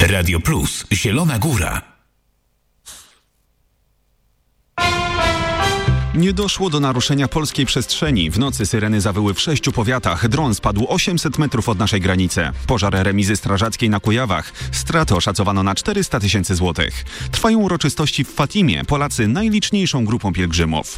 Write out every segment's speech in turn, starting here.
Radio Plus, Zielona Góra. Nie doszło do naruszenia polskiej przestrzeni. W nocy syreny zawyły w 6 powiatach. Dron spadł 800 metrów od naszej granicy. Pożar remizy strażackiej na Kujawach. Straty oszacowano na 400 000 złotych. Trwają uroczystości w Fatimie. Polacy najliczniejszą grupą pielgrzymów.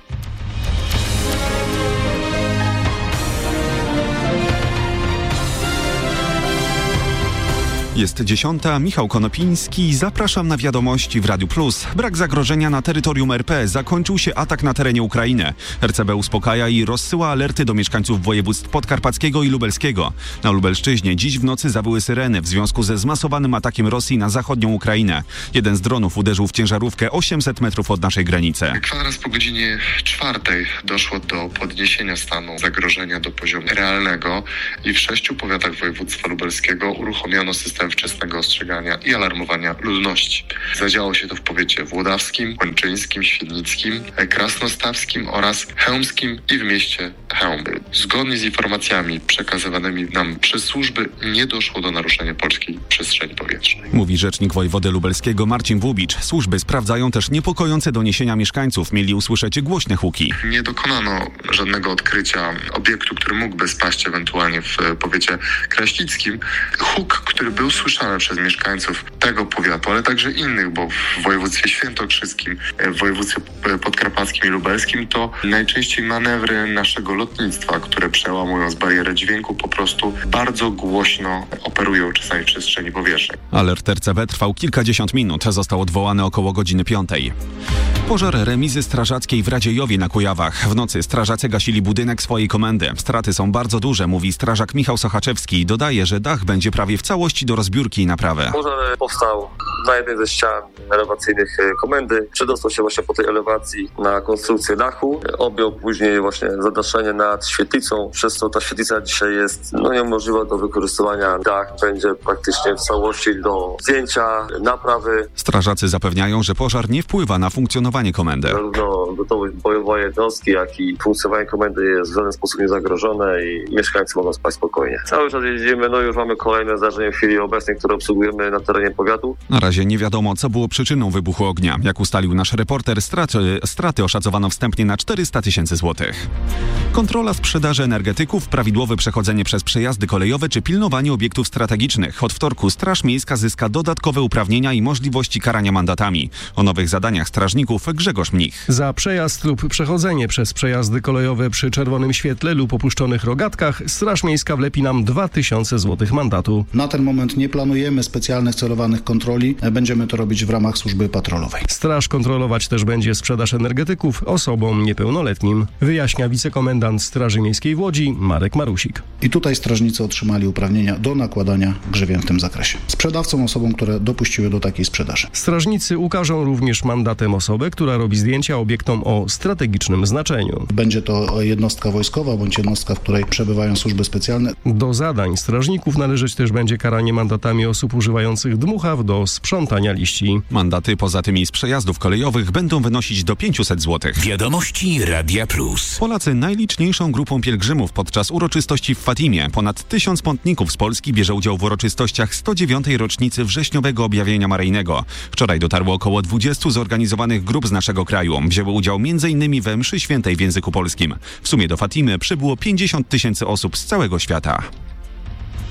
Jest 10. Michał Konopiński. Zapraszam na wiadomości w Radiu Plus. Brak zagrożenia na terytorium RP. Zakończył się atak na terenie Ukrainy. RCB uspokaja i rozsyła alerty do mieszkańców województw podkarpackiego i lubelskiego. Na Lubelszczyźnie dziś w nocy zawyły syreny w związku ze zmasowanym atakiem Rosji na zachodnią Ukrainę. Jeden z dronów uderzył w ciężarówkę 800 metrów od naszej granicy. Kwadrans po godzinie 4 doszło do podniesienia stanu zagrożenia do poziomu realnego i w 6 powiatach województwa lubelskiego uruchomiono system wczesnego ostrzegania i alarmowania ludności. Zadziało się to w powiecie włodawskim, łęczyńskim, świdnickim, krasnostawskim oraz chełmskim i w mieście Chełm. Zgodnie z informacjami przekazywanymi nam przez służby nie doszło do naruszenia polskiej przestrzeni powietrznej. Mówi rzecznik wojewody lubelskiego Marcin Włubicz. Służby sprawdzają też niepokojące doniesienia mieszkańców. Mieli usłyszeć głośne huki. Nie dokonano żadnego odkrycia obiektu, który mógłby spaść ewentualnie w powiecie kraśnickim. Huk, który był słyszane przez mieszkańców tego powiatu, ale także innych, bo w województwie świętokrzyskim, w województwie podkarpackim i lubelskim to najczęściej manewry naszego lotnictwa, które przełamując barierę dźwięku po prostu bardzo głośno operują czasami w przestrzeni powietrznej. Alert RCB trwał kilkadziesiąt minut. Został odwołany około godziny 5. Pożar remizy strażackiej w Radziejowie na Kujawach. W nocy strażacy gasili budynek swojej komendy. Straty są bardzo duże, mówi strażak Michał Sochaczewski. Dodaje, że dach będzie prawie w całości do rozbiórki i naprawy. Pożar powstał na jednej ze ścian elewacyjnych komendy. Przedostał się właśnie po tej elewacji na konstrukcję dachu. Objął później właśnie zadaszenie nad świetlicą, przez co ta świetlica dzisiaj jest niemożliwa do wykorzystywania. Dach będzie praktycznie w całości do zdjęcia, naprawy. Strażacy zapewniają, że pożar nie wpływa na funkcjonowanie komendy. Zarówno gotowość bojowa jednostki, jak i funkcjonowanie komendy jest w żaden sposób niezagrożone i mieszkańcy mogą spać spokojnie. Cały czas jeździmy, już mamy kolejne zdarzenie w chwili obecnej, które obsługujemy na terenie powiatu. Na razie nie wiadomo, co było przyczyną wybuchu ognia. Jak ustalił nasz reporter, straty oszacowano wstępnie na 400 000 złotych. Kontrola sprzedaży energetyków, prawidłowe przechodzenie przez przejazdy kolejowe czy pilnowanie obiektów strategicznych. Od wtorku Straż Miejska zyska dodatkowe uprawnienia i możliwości karania mandatami. O nowych zadaniach strażników Grzegorz Mnich. Za przejazd lub przechodzenie przez przejazdy kolejowe przy czerwonym świetle lub opuszczonych rogatkach Straż Miejska wlepi nam 2000 zł mandatu. Na ten moment nie planujemy specjalnych celowanych kontroli. Będziemy to robić w ramach służby patrolowej. Straż kontrolować też będzie sprzedaż energetyków osobom niepełnoletnim, wyjaśnia wicekomendant Straży Miejskiej w Łodzi Marek Marusik. I tutaj strażnicy otrzymali uprawnienia do nakładania grzywien w tym zakresie. Sprzedawcom, osobom, które dopuściły do takiej sprzedaży. Strażnicy ukażą również mandatem osobę, która robi zdjęcia obiektom o strategicznym znaczeniu. Będzie to jednostka wojskowa bądź jednostka, w której przebywają służby specjalne. Do zadań strażników należeć też będzie karanie mandatami osób używających dmuchaw do sprzątania liści. Mandaty poza tymi z przejazdów kolejowych będą wynosić do 500 zł. Wiadomości Radia Plus. Polacy najliczniejszą grupą pielgrzymów podczas uroczystości w Fatimie. Ponad 1000 pątników z Polski bierze udział w uroczystościach 109. rocznicy wrześniowego objawienia maryjnego. Wczoraj dotarło około 20 zorganizowanych grup z naszego kraju. Wzięły udział m.in. we mszy świętej w języku polskim. W sumie do Fatimy przybyło 50 000 osób z całego świata.